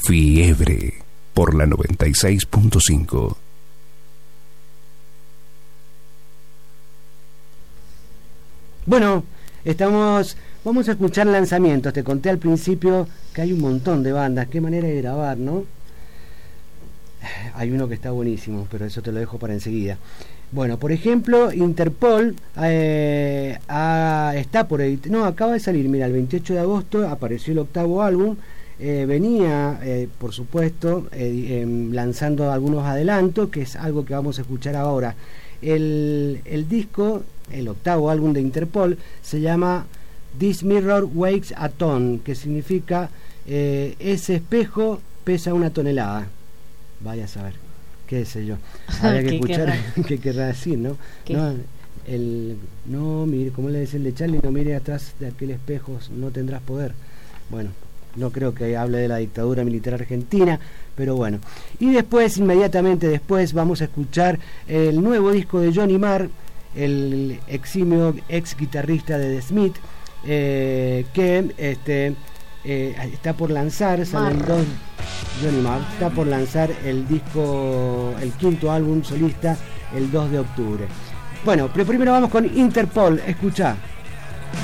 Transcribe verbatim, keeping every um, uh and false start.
Fiebre por la noventa y seis punto cinco. Bueno, estamos, vamos a escuchar lanzamientos. Te conté al principio que hay un montón de bandas. Qué manera de grabar, ¿no? Hay uno que está buenísimo, pero eso te lo dejo para enseguida. Bueno, por ejemplo, Interpol eh, a, está por editar, no, acaba de salir, mira, el veintiocho de agosto apareció el octavo álbum. Eh, venía, eh, por supuesto, eh, eh, lanzando algunos adelantos, que es algo que vamos a escuchar ahora. El, el disco, el octavo álbum de Interpol, se llama This Mirror Weighs a Ton, que significa eh, ese espejo pesa una tonelada. Vaya a saber, qué sé yo. Habría que escuchar qué querrá decir, ¿no? No, el, no mire, como le decía el de Charlie, no mire atrás de aquel espejo, no tendrás poder. Bueno, no creo que hable de la dictadura militar argentina, pero bueno. Y después, inmediatamente después, vamos a escuchar el nuevo disco de Johnny Marr, el eximio ex guitarrista de The Smith, eh, que este eh, está por lanzar, salen dos, Johnny Marr está por lanzar el disco, el quinto álbum solista, el dos de octubre. Bueno, pero primero vamos con Interpol, escuchá.